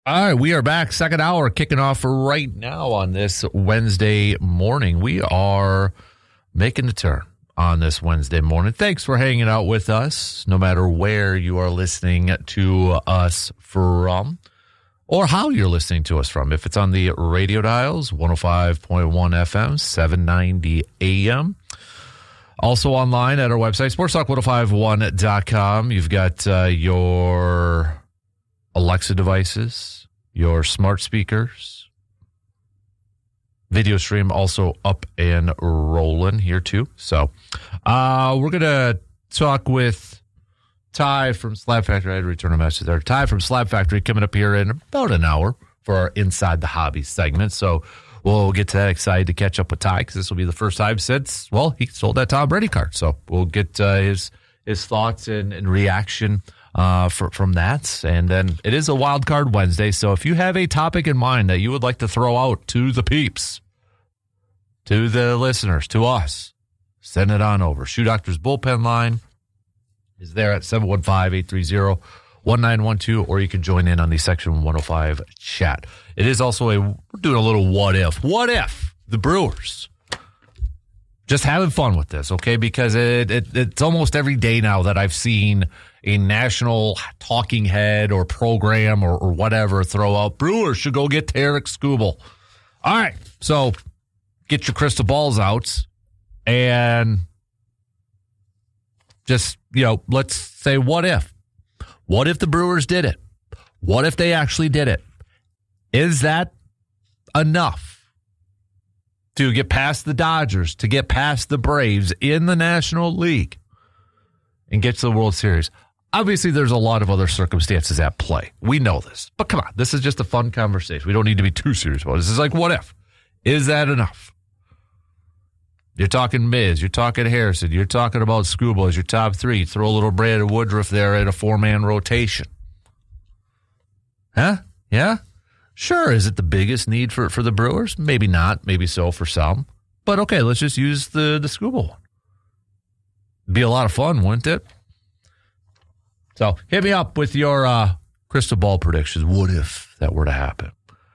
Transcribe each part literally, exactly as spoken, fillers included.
All right, we are back. Second hour kicking off right now on this Wednesday morning. We are making the turn on this Wednesday morning. Thanks for hanging out with us, no matter where you are listening to us from or how you're listening to us from. If it's on the radio dials, one oh five point one F M, seven ninety A M. Also online at our website, sports talk one oh five one dot com. You've got uh, your Alexa devices, your smart speakers, video stream also up and rolling here too. So uh, we're going to talk with Ty from Slab Factory. I had to return a message there. Ty from Slab Factory coming up here in about an hour for our Inside the Hobby segment. So we'll get to that. Excited to catch up with Ty because this will be the first time since, well, he sold that Tom Brady card. So we'll get uh, his his thoughts and, and reaction Uh, for, from that. And then it is a Wild Card Wednesday, so if you have a topic in mind that you would like to throw out to the peeps, to the listeners, to us, send it on over. Shoe Doctor's bullpen line is there at seven one five, eight three zero, one nine one two, or you can join in on the Section one oh five chat. It is also a, we're doing a little what if. What if the Brewers just having fun with this, okay? Because it, it it's almost every day now that I've seen a national talking head or program or, or whatever throw out, Brewers should go get Tarik Skubal. All right, so get your crystal balls out and just, you know, let's say what if. What if the Brewers did it? What if they actually did it? Is that enough to get past the Dodgers, to get past the Braves in the National League and get to the World Series? Obviously, there's a lot of other circumstances at play. We know this. But come on, this is just a fun conversation. We don't need to be too serious about it. This is like, what if? Is that enough? You're talking Miz. You're talking Harrison. You're talking about Skubal as your top three. Throw a little Brandon Woodruff there at a four-man rotation. Huh? Yeah? Sure. Is it the biggest need for, for the Brewers? Maybe not. Maybe so for some. But okay, let's just use the, the Skubal one. Be a lot of fun, wouldn't it? So hit me up with your uh, crystal ball predictions. What if that were to happen?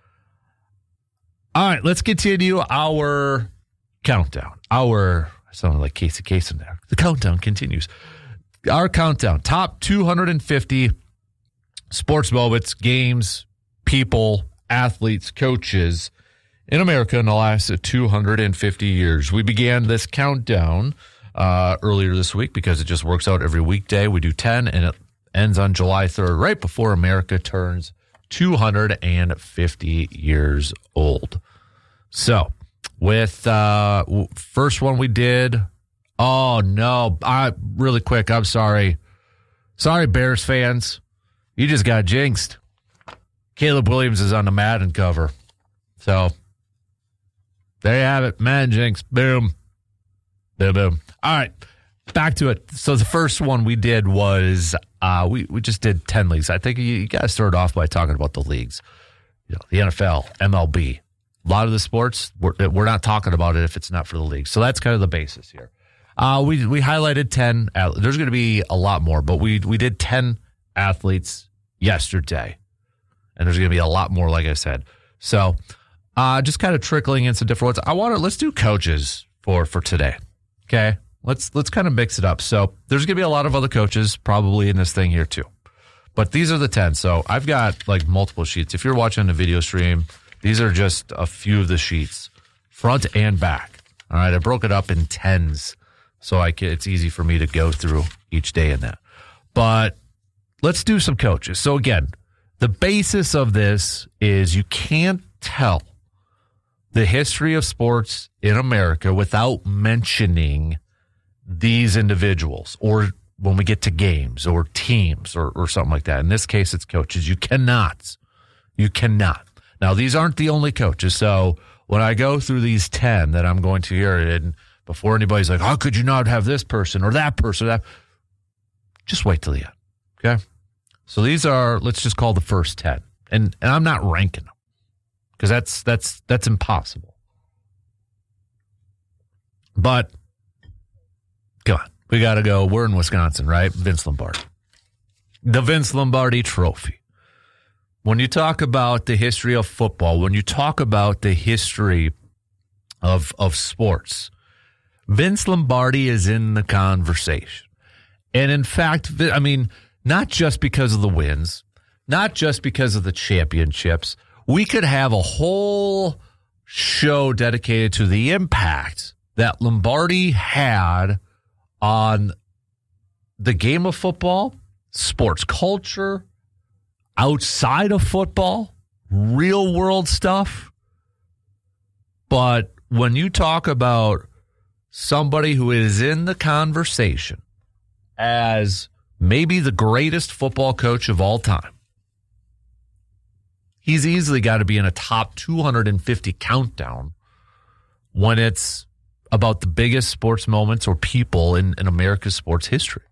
All right, let's continue our countdown. Our, I sounded like Casey Kasem there. The countdown continues. Our countdown. Top two hundred fifty sports moments, games, people, athletes, coaches in America in the last two hundred fifty years. We began this countdown uh, earlier this week because it just works out every weekday. We do ten, and it ends on July third, right before America turns two hundred fifty years old. So, with uh, first one we did, oh no, I really quick, I'm sorry. Sorry, Bears fans. You just got jinxed. Caleb Williams is on the Madden cover. So, there you have it. Madden jinx. Boom. Boom, boom. All right. Back to it. So the first one we did was uh, we we just did ten leagues. I think you, you got to start off by talking about the leagues. You know, the N F L, M L B, a lot of the sports we're, we're not talking about it if it's not for the league. So that's kind of the basis here. Uh, we we highlighted ten. There's going to be a lot more, but we we did ten athletes yesterday, and there's going to be a lot more, like I said. So uh, just kind of trickling in some different ones. I want to let's do coaches for for today. Okay. Let's let's kind of mix it up. So there's going to be a lot of other coaches probably in this thing here too. But these are the ten. So I've got like multiple sheets. If you're watching the video stream, these are just a few of the sheets, front and back. All right, I broke it up in tens so I can, it's easy for me to go through each day in that. But let's do some coaches. So again, the basis of this is you can't tell the history of sports in America without mentioning these individuals, or when we get to games or teams or, or something like that. In this case, it's coaches. You cannot. You cannot. Now, these aren't the only coaches. So when I go through these ten that I'm going to hear, and before anybody's like, how could you not have this person or that person? Or that? Just wait till the end. Okay? So these are, let's just call the first ten. And, and I'm not ranking them because that's, that's, that's impossible. But come on. We got to go. We're in Wisconsin, right? Vince Lombardi. The Vince Lombardi Trophy. when you talk about the history of football, when you talk about the history of of sports, Vince Lombardi is in the conversation. And in fact, I mean, not just because of the wins, not just because of the championships. We could have a whole show dedicated to the impact that Lombardi had on the game of football, sports culture, outside of football, real world stuff. But when you talk about somebody who is in the conversation as maybe the greatest football coach of all time, he's easily got to be in a top two hundred fifty countdown when it's about the biggest sports moments or people in, in America's sports history.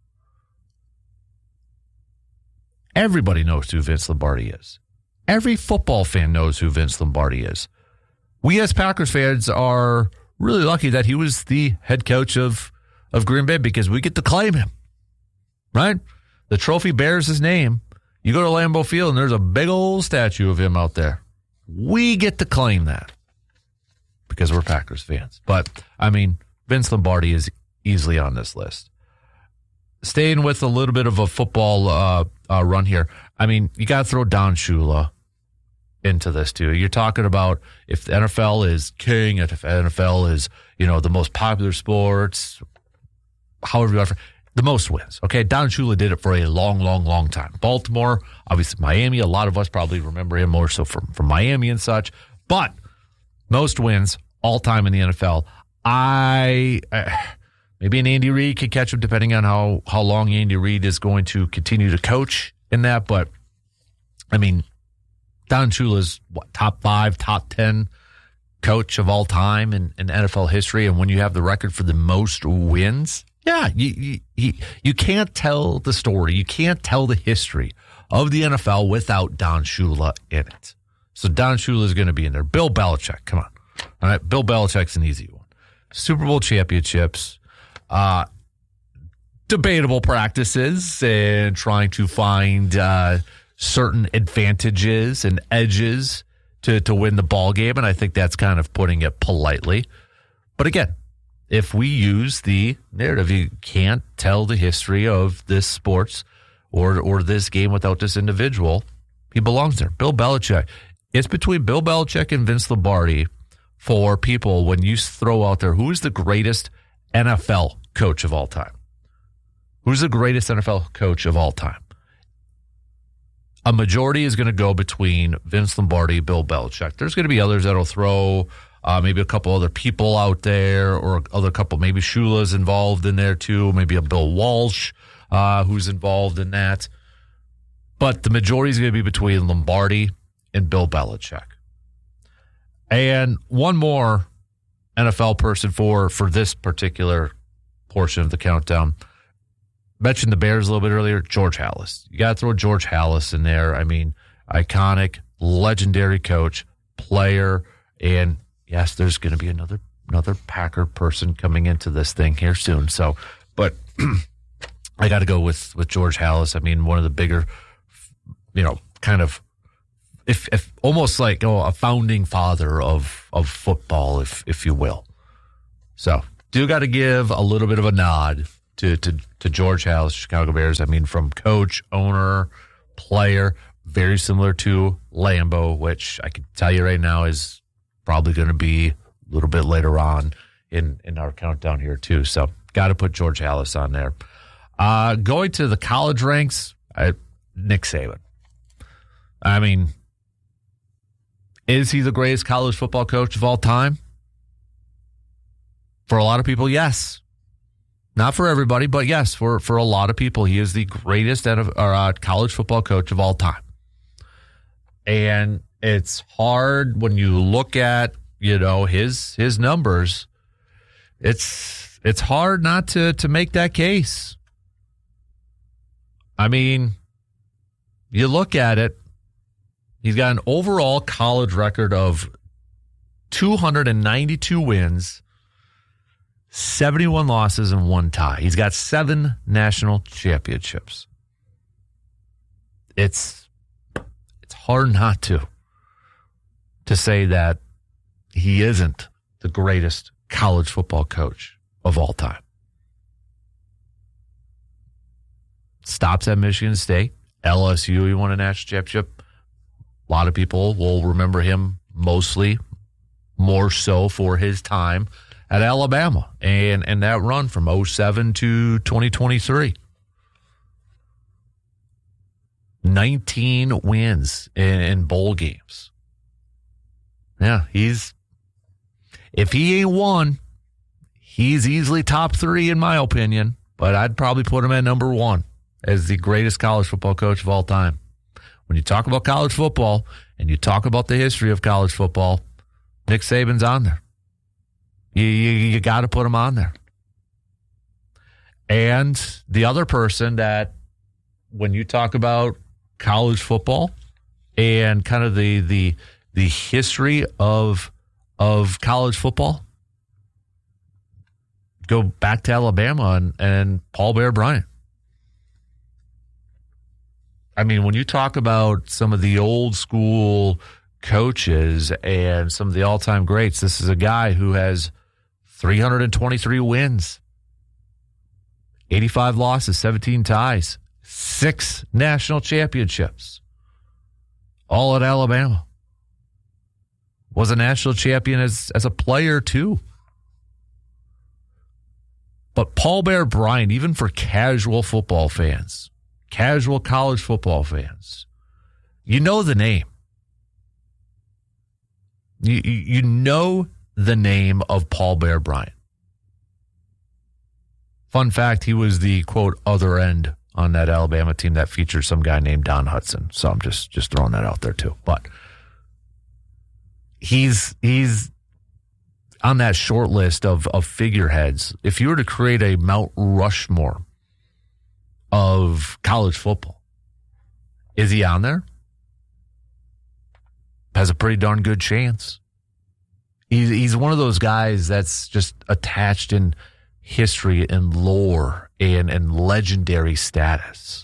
Everybody knows who Vince Lombardi is. Every football fan knows who Vince Lombardi is. We as Packers fans are really lucky that he was the head coach of, of Green Bay because we get to claim him, right? The trophy bears his name. You go to Lambeau Field and there's a big old statue of him out there. We get to claim that because we're Packers fans. But, I mean, Vince Lombardi is easily on this list. Staying with a little bit of a football uh, uh, run here, I mean, you got to throw Don Shula into this too. You're talking about if the N F L is king, if the N F L is, you know, the most popular sports, however you want to, the most wins. Okay, Don Shula did it for a long, long, long time. Baltimore, obviously Miami, a lot of us probably remember him more so from, from Miami and such, but most wins all time in the N F L. I... Uh, Maybe an Andy Reid could catch him depending on how, how long Andy Reid is going to continue to coach in that. But, I mean, Don Shula's what, top five, top ten coach of all time in, in N F L history. And when you have the record for the most wins, yeah, you, you, you can't tell the story. You can't tell the history of the N F L without Don Shula in it. So Don Shula is going to be in there. Bill Belichick, come on. All right, Bill Belichick's an easy one. Super Bowl championships. Uh, debatable practices and trying to find uh, certain advantages and edges to, to win the ball game. And I think that's kind of putting it politely. But again, if we use the narrative, you can't tell the history of this sports or, or this game without this individual. He belongs there. Bill Belichick. It's between Bill Belichick and Vince Lombardi for people when you throw out there, who is the greatest N F L coach of all time? Who's the greatest N F L coach of all time? A majority is going to go between Vince Lombardi, Bill Belichick. There's going to be others that'll throw uh, maybe a couple other people out there, or other couple, maybe Shula's involved in there too, maybe a Bill Walsh uh, who's involved in that. But the majority is going to be between Lombardi and Bill Belichick. And one more N F L person for, for this particular portion of the countdown. Mentioned the Bears a little bit earlier. George Halas. You got to throw George Halas in there. I mean, iconic, legendary coach, player, and yes, there's going to be another another Packer person coming into this thing here soon. So, but I got to go with with George Halas. I mean, one of the bigger, you know, kind of. If, if almost like oh, a founding father of, of football, if if you will. So, do got to give a little bit of a nod to, to, to George Halas, Chicago Bears. I mean, from coach, owner, player, very similar to Lambeau, which I can tell you right now is probably going to be a little bit later on in, in our countdown here too. So, got to put George Halas on there. Uh, going to the college ranks, I, Nick Saban. I mean, is he the greatest college football coach of all time? For a lot of people, yes. Not for everybody, but yes, for, for a lot of people, he is the greatest or, uh, college football coach of all time. And it's hard when you look at, you know, his his numbers. It's it's hard not to to make that case. I mean, you look at it. He's got an overall college record of two hundred ninety-two wins, seventy-one losses, and one tie. He's got seven national championships. It's it's hard not to, to say that he isn't the greatest college football coach of all time. Stops at Michigan State. L S U, he won a national championship. A lot of people will remember him mostly, more so for his time at Alabama and, and that run from oh seven to twenty twenty-three. nineteen wins in, in bowl games. Yeah, he's, if he ain't won, he's easily top three in my opinion, but I'd probably put him at number one as the greatest college football coach of all time. When you talk about college football and you talk about the history of college football, Nick Saban's on there. You, you, you got to put him on there. And the other person that, when you talk about college football and kind of the the the history of of college football, go back to Alabama and, and Paul Bear Bryant. I mean, when you talk about some of the old school coaches and some of the all-time greats, this is a guy who has three hundred twenty-three wins, eighty-five losses, seventeen ties, six national championships, all at Alabama. Was a national champion as, as a player, too. But Paul Bear Bryant, even for casual football fans, casual college football fans, you know the name. You, you know the name of Paul Bear Bryant. Fun fact, he was the, quote, other end on that Alabama team that featured some guy named Don Hudson. So I'm just, just throwing that out there, too. But he's he's on that short list of, of figureheads. If you were to create a Mount Rushmore of college football, is he on there? Has a pretty darn good chance. He's, he's one of those guys that's just attached in history and lore and, and legendary status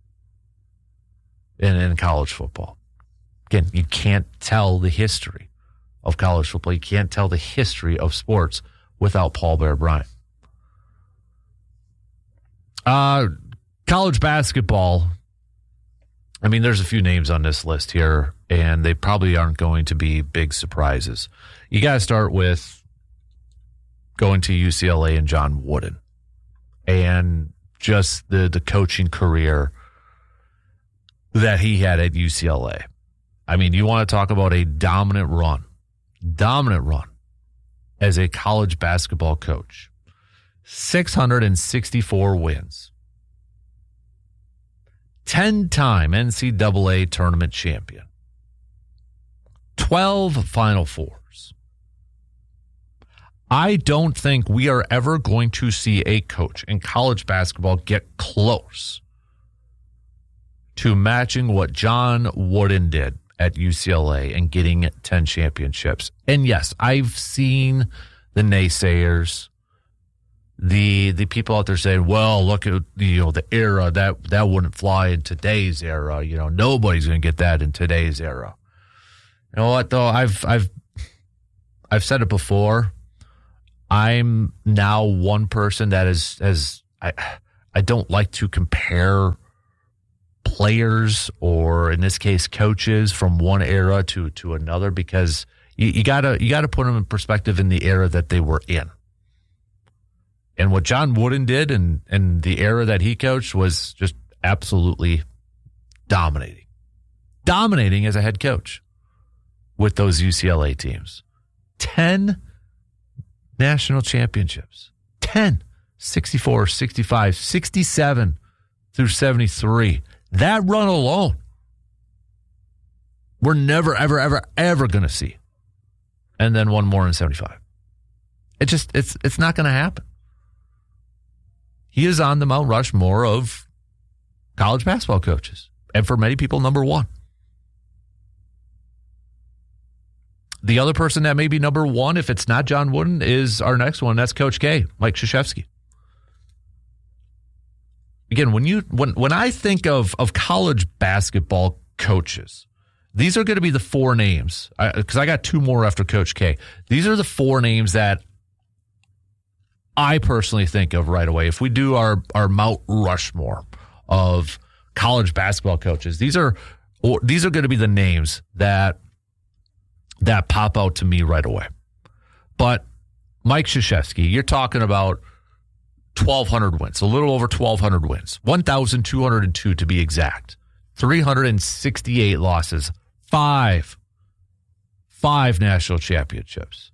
in, in college football. Again, you can't tell the history of college football. You can't tell the history of sports without Paul Bear Bryant. Uh, college basketball. I mean, there's a few names on this list here, and they probably aren't going to be big surprises. You got to start with going to U C L A and John Wooden and just the, the coaching career that he had at U C L A. I mean, you want to talk about a dominant run, dominant run as a college basketball coach. six hundred sixty-four wins. ten-time N C double A tournament champion. twelve Final Fours. I don't think we are ever going to see a coach in college basketball get close to matching what John Wooden did at U C L A and getting ten championships. And yes, I've seen the naysayers, the the people out there saying, well, look at, you know, the era that that wouldn't fly in today's era. You know, nobody's going to get that in today's era. You know what though? I've I've I've said it before. I'm now one person that is as I I don't like to compare players, or in this case coaches, from one era to to another, because you, you gotta you gotta put them in perspective in the era that they were in. And what John Wooden did and and the era that he coached was just absolutely dominating. Dominating as a head coach with those U C L A teams. Ten national championships. Ten. sixty-four, sixty-five, sixty-seven through seventy-three. That run alone, we're never, ever, ever, ever going to see. And then one more in seventy-five. It just, it's it's not going to happen. He is on the Mount Rushmore of college basketball coaches. And for many people, number one. The other person that may be number one, if it's not John Wooden, is our next one. That's Coach K, Mike Krzyzewski. Again, when you when when I think of, of college basketball coaches These are going to be the four names, because I, I got two more after Coach K. These are the four names that I personally think of right away. If we do our, our Mount Rushmore of college basketball coaches, these are or, these are going to be the names that that pop out to me right away. But Mike Krzyzewski, you're talking about twelve hundred wins, a little over twelve hundred wins, one thousand two hundred two to be exact, three hundred sixty-eight losses, five, five national championships.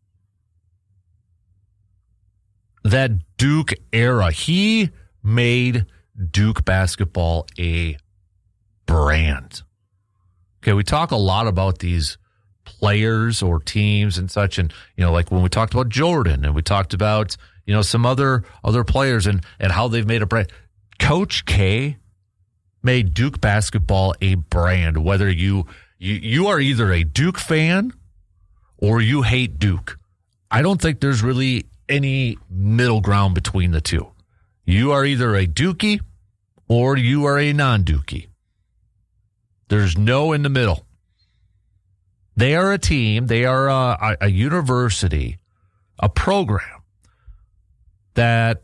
That Duke era, he made Duke basketball a brand. Okay, we talk a lot about these players or teams and such, and you know, like when we talked about Jordan and we talked about, you know, some other other players and and how they've made a brand. Coach K made Duke basketball a brand. Whether you you you are either a Duke fan or you hate Duke, I don't think there's really any middle ground between the two. You are either a Dookie or you are a non-Dookie. There's no in the middle. They are a team. They are a, a university, a program that,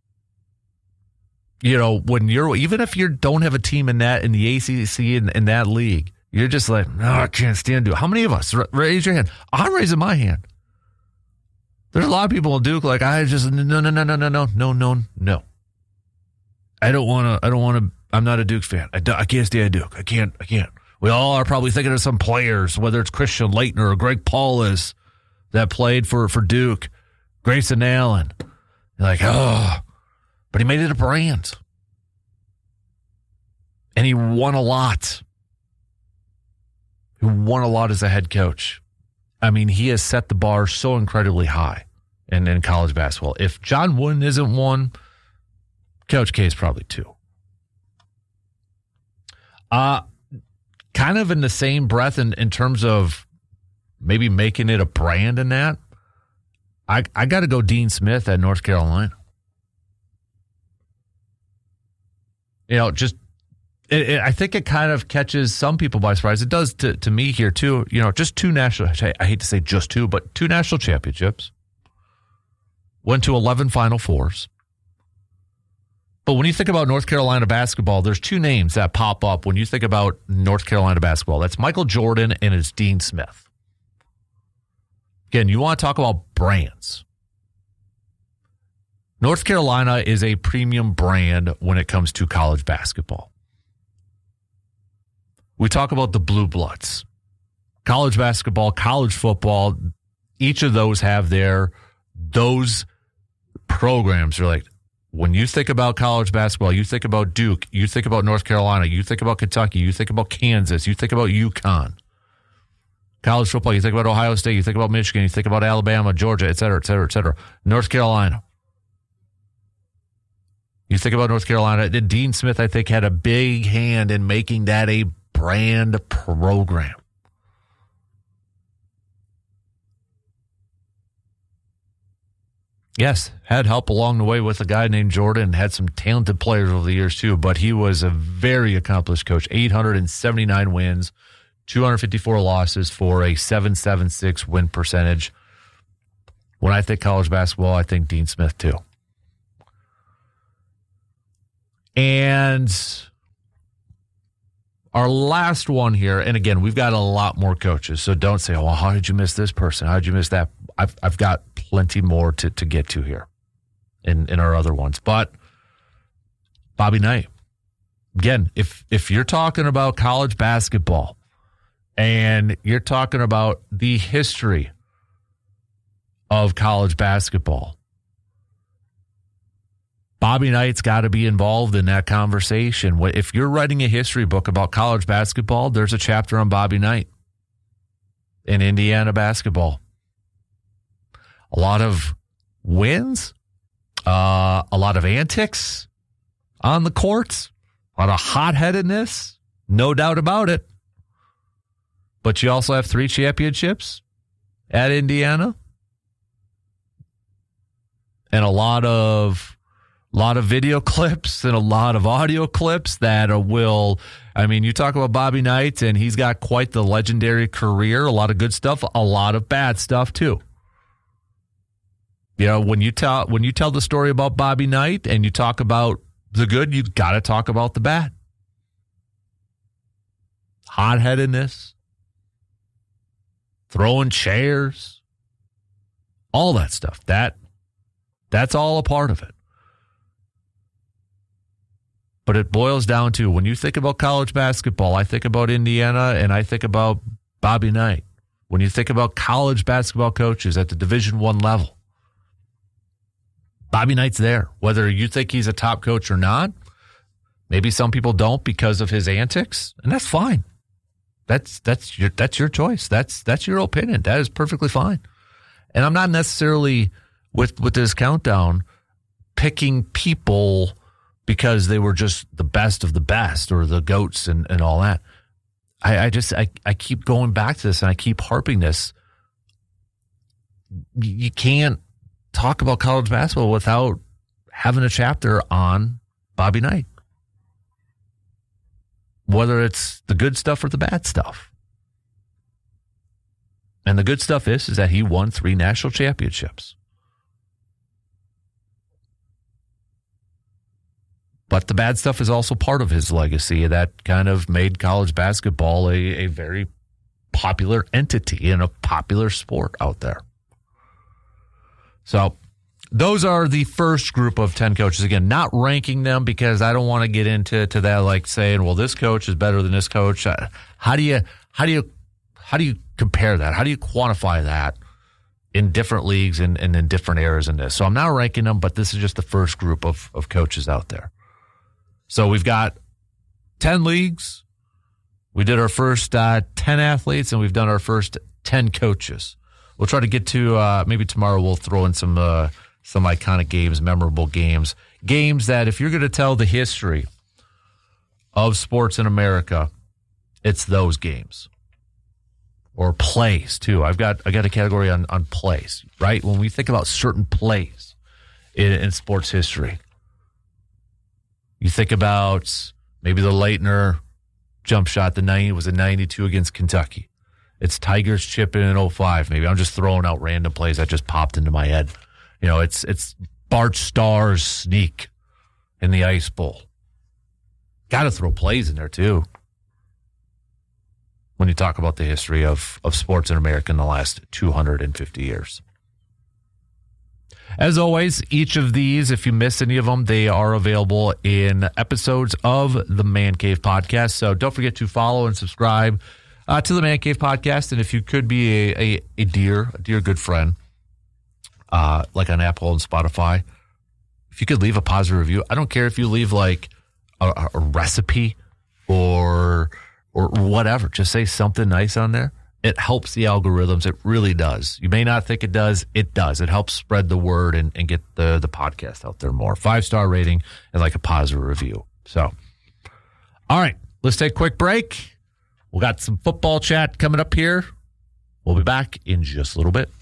you know, when you're, even if you don't have a team in that, in the A C C, in, in that league, you're just like, no, I can't stand Duke. How many of us? Raise your hand. I'm raising my hand. There's a lot of people in Duke like, I just, no, no, no, no, no, no, no, no, no. I don't want to, I don't want to, I'm not a Duke fan. I, I can't stand Duke. I can't, I can't. We all are probably thinking of some players, whether it's Christian Laettner or Greg Paulus that played for, for Duke, Grayson Allen. You're like, oh, but he made it a brand. And he won a lot. He won a lot as a head coach. I mean, he has set the bar so incredibly high in, in college basketball. If John Wooden isn't one, Coach K is probably two. Uh, kind of in the same breath in, in terms of maybe making it a brand in that, I, I got to go Dean Smith at North Carolina. You know, just It, it, I think it kind of catches some people by surprise. It does to, to me here, too. You know, just two national, I hate to say just two, but two national championships. Went to eleven Final Fours. But when you think about North Carolina basketball, there's two names that pop up when you think about North Carolina basketball. That's Michael Jordan and it's Dean Smith. Again, you want to talk about brands. North Carolina is a premium brand when it comes to college basketball. We talk about the Blue Bloods, college basketball, college football. Each of those have their, those programs are like, when you think about college basketball, you think about Duke, you think about North Carolina, you think about Kentucky, you think about Kansas, you think about UConn. College football, you think about Ohio State, you think about Michigan, you think about Alabama, Georgia, et cetera, et cetera, et cetera. North Carolina. You think about North Carolina. Dean Smith, I think, had a big hand in making that a brand program. Yes, had help along the way with a guy named Jordan, had some talented players over the years too, but he was a very accomplished coach. eight hundred seventy-nine wins, two hundred fifty-four losses for a seven seventy-six win percentage. When I think college basketball, I think Dean Smith too. And our last one here, and again, we've got a lot more coaches, so don't say, oh, well, how did you miss this person? How did you miss that? I've I've got plenty more to, to get to here in, in our other ones. But Bobby Knight, again, if if you're talking about college basketball and you're talking about the history of college basketball, Bobby Knight's got to be involved in that conversation. If you're writing a history book about college basketball, there's a chapter on Bobby Knight in Indiana basketball. A lot of wins, uh, a lot of antics on the courts, a lot of hot-headedness, no doubt about it. But you also have three championships at Indiana and a lot of A lot of video clips and a lot of audio clips that will, I mean, you talk about Bobby Knight, and he's got quite the legendary career, a lot of good stuff, a lot of bad stuff too. You know, when you tell when you tell the story about Bobby Knight and you talk about the good, you've got to talk about the bad. Hot-headedness, throwing chairs, all that stuff. That that's all a part of it. But it boils down to, when you think about college basketball, I think about Indiana and I think about Bobby Knight. When you think about college basketball coaches at the Division One level, Bobby Knight's there. Whether you think he's a top coach or not, maybe some people don't because of his antics, and that's fine. That's that's your that's your choice. That's that's your opinion. That is perfectly fine. And I'm not necessarily with with this countdown picking people because they were just the best of the best or the GOATs and, and all that. I, I just, I, I keep going back to this and I keep harping this. You can't talk about college basketball without having a chapter on Bobby Knight. Whether it's the good stuff or the bad stuff. And the good stuff is, is that he won three national championships. But the bad stuff is also part of his legacy that kind of made college basketball a, a very popular entity and a popular sport out there. So those are the first group of ten coaches. Again, not ranking them because I don't want to get into to that, like saying, well, this coach is better than this coach. How do you how do you how do you compare that? How do you quantify that in different leagues and, and in different eras in this? So I'm not ranking them, but this is just the first group of, of coaches out there. So we've got ten leagues. We did our first uh, ten athletes, and we've done our first ten coaches. We'll try to get to, uh, maybe tomorrow we'll throw in some uh, some iconic games, memorable games. Games that if you're going to tell the history of sports in America, it's those games. Or plays, too. I've got I got a category on, on plays, right? When we think about certain plays in, in sports history. You think about maybe the Leitner jump shot, the ninety was a ninety-two against Kentucky. It's Tigers chipping in oh five. Maybe I'm just throwing out random plays that just popped into my head. You know, it's it's Bart Starr's sneak in the Ice Bowl. Got to throw plays in there too. When you talk about the history of, of sports in America in the last two hundred fifty years. As always, each of these, if you miss any of them, they are available in episodes of the Man Cave Podcast. So don't forget to follow and subscribe uh, to the Man Cave Podcast. And if you could be a, a, a dear, a dear good friend, uh, like on Apple and Spotify, if you could leave a positive review. I don't care if you leave like a, a recipe or or whatever. Just say something nice on there. It helps the algorithms. It really does. You may not think it does. It does. It helps spread the word and, and get the, the podcast out there more. Five-star rating and like a positive review. So, all right, let's take a quick break. We got some football chat coming up here. We'll be back in just a little bit.